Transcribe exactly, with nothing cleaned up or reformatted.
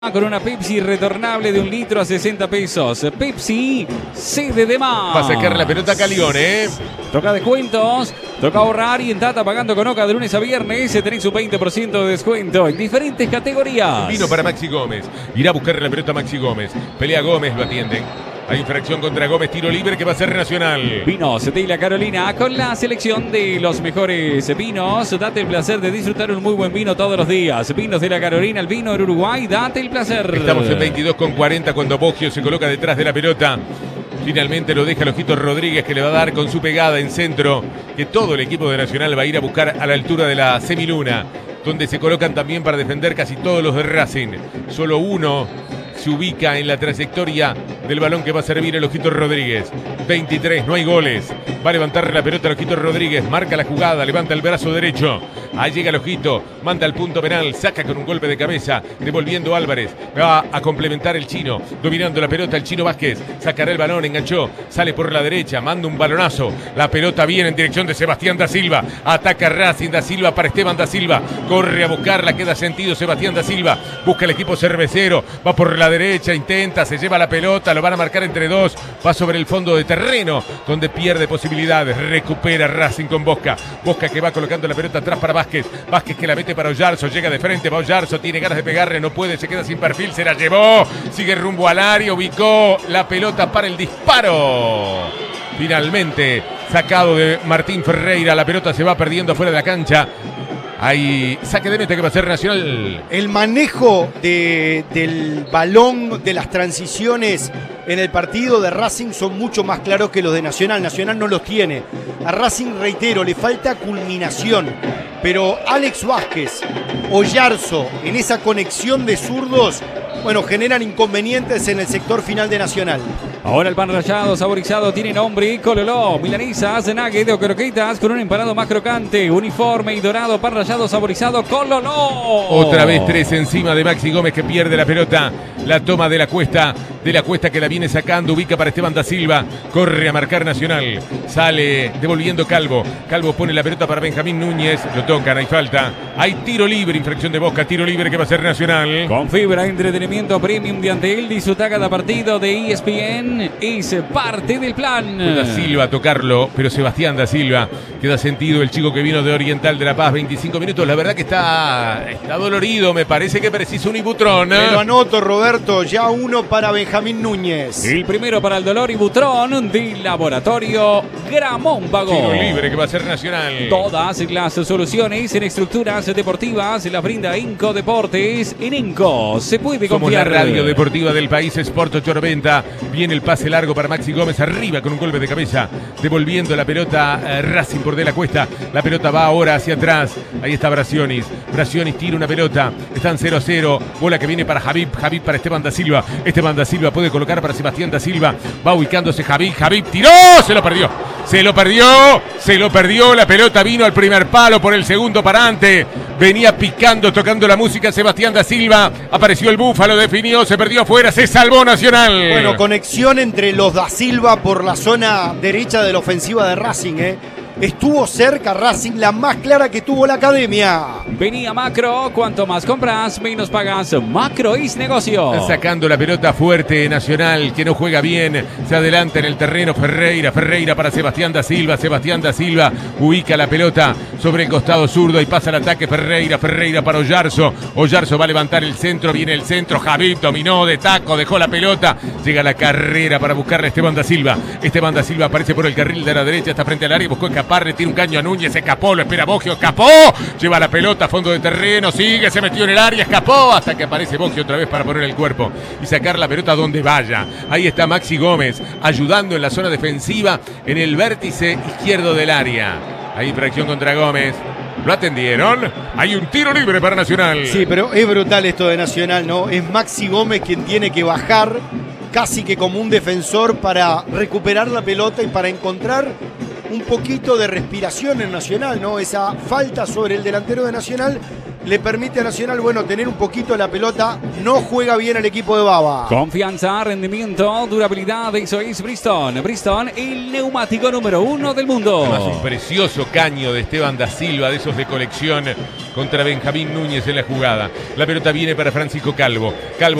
Con una Pepsi retornable de un litro a sesenta pesos. Pepsi, sede de más. Va a sacar la pelota a Calione. Toca descuentos, toca ahorrar y en Tata pagando con Oca de lunes a viernes tenés un veinte por ciento de descuento en diferentes categorías. Vino para Maxi Gómez. Irá a buscar la pelota Maxi Gómez. Pelea Gómez, lo atienden. Hay infracción contra Gómez, tiro libre que va a ser Nacional. Vinos de la Carolina con la selección de los mejores vinos. Date el placer de disfrutar un muy buen vino todos los días. Vinos de la Carolina, el vino en Uruguay, date el placer. Estamos en veintidós con cuarenta cuando Boggio se coloca detrás de la pelota. Finalmente lo deja el Ojito Rodríguez, que le va a dar con su pegada en centro, que todo el equipo de Nacional va a ir a buscar a la altura de la semiluna, donde se colocan también para defender casi todos los de Racing. Solo uno se ubica en la trayectoria del balón que va a servir el Ojito Rodríguez. veintitrés, no hay goles. Va a levantar la pelota el Ojito Rodríguez. Marca la jugada, levanta el brazo derecho. Ahí llega el Ojito, manda al punto penal, saca con un golpe de cabeza, devolviendo Álvarez. Va a complementar el Chino, dominando la pelota el Chino Vázquez. Sacará el balón, enganchó, sale por la derecha, manda un balonazo. La pelota viene en dirección de Sebastián da Silva. Ataca Racing, da Silva para Esteban da Silva. Corre a buscarla, queda sentido Sebastián da Silva. Busca el equipo cervecero, va por la derecha, intenta, se lleva la pelota, lo van a marcar entre dos. Va sobre el fondo de terreno, donde pierde posibilidades. Recupera Racing con Bosca. Bosca que va colocando la pelota atrás para Vázquez. Vázquez que la mete para Oyarzo, llega de frente, va Oyarzo, tiene ganas de pegarle, no puede, se queda sin perfil, se la llevó, sigue rumbo al área, ubicó la pelota para el disparo. Finalmente, sacado de Martín Ferreira, la pelota se va perdiendo fuera de la cancha. Hay saque de meta que va a ser Nacional. El manejo de, del balón, de las transiciones en el partido de Racing son mucho más claros que los de Nacional. Nacional no los tiene. A Racing, reitero, le falta culminación. Pero Alex Vázquez, Oyarzo, en esa conexión de zurdos, bueno, generan inconvenientes en el sector final de Nacional. Ahora el pan rallado, saborizado, tiene nombre Cololó. Milanesas, nugget o croquetas con un empanado más crocante. Uniforme y dorado, pan rallado, saborizado, Cololó. Otra vez tres encima de Maxi Gómez, que pierde la pelota. La toma de la cuesta, de la cuesta que la viene sacando. Ubica para Esteban da Silva. Corre a marcar Nacional. Sale devolviendo Calvo. Calvo pone la pelota para Benjamín Núñez. Lo tocan, hay falta. Hay tiro libre, infracción de Bosca. Tiro libre que va a ser Nacional. Con fibra, entretenimiento premium de Antel. Disfruta cada partido de E S P N. Es parte del plan. Fue da Silva a tocarlo, pero Sebastián da Silva queda sentido, el chico que vino de Oriental de La Paz, veinticinco minutos. La verdad que está, está dolorido, me parece que precisa un Ibutrón. ¿eh? Me lo anoto, Roberto, ya uno para Benjamín Núñez. El primero para el dolor, Ibutrón del laboratorio Gramón Vago. Tiro libre que va a ser Nacional. Todas las soluciones en estructuras deportivas las brinda Inco Deportes. En Inco se puede Somos confiar. La radio deportiva del país, Sport ocho noventa. Viene el pase largo para Maxi Gómez, arriba con un golpe de cabeza, devolviendo la pelota eh, Racing por de la cuesta. La pelota va ahora hacia atrás. Ahí está Brasionis. Brasionis tira una pelota. Están cero a cero. Bola que viene para Javib. Javib para Esteban da Silva. Esteban da Silva puede colocar para Sebastián da Silva. Va ubicándose Javib. Javib tiró. Se lo perdió. Se lo perdió. Se lo perdió. La pelota vino al primer palo por el segundo parante. Venía picando, tocando la música Sebastián da Silva. Apareció el Búfalo, definió, se perdió afuera, se salvó Nacional. Bueno, conexión entre los da Silva por la zona derecha de la ofensiva de Racing, ¿eh? Estuvo cerca Racing, la más clara que tuvo la academia. Venía Macro, cuanto más compras, menos pagas. Macro es negocio. Sacando la pelota fuerte Nacional, que no juega bien. Se adelanta en el terreno Ferreira. Ferreira para Sebastián da Silva. Sebastián da Silva ubica la pelota sobre el costado zurdo y pasa el ataque Ferreira. Ferreira para Oyarzo. Oyarzo va a levantar el centro. Viene el centro. Javib dominó de taco, dejó la pelota. Llega la carrera para buscarle a Esteban da Silva. Esteban da Silva aparece por el carril de la derecha. Está frente al área. Buscó escapar. Le tira un caño a Núñez, escapó, lo espera Boggio, escapó, lleva la pelota a fondo de terreno, sigue, se metió en el área, escapó, hasta que aparece Boggio otra vez para poner el cuerpo y sacar la pelota donde vaya. Ahí está Maxi Gómez, ayudando en la zona defensiva, en el vértice izquierdo del área. Hay infracción contra Gómez. Lo atendieron. Hay un tiro libre para Nacional. Sí, pero es brutal esto de Nacional, ¿no? Es Maxi Gómez quien tiene que bajar casi que como un defensor para recuperar la pelota y para encontrar un poquito de respiración en Nacional, ¿no? Esa falta sobre el delantero de Nacional le permite a Nacional, bueno, tener un poquito la pelota. No juega bien el equipo de Baba. Confianza, rendimiento, durabilidad, eso es Bridgestone. Bridgestone, el neumático número uno del mundo. Además, un precioso caño de Esteban da Silva, de esos de colección, contra Benjamín Núñez en la jugada. La pelota viene para Francisco Calvo. Calvo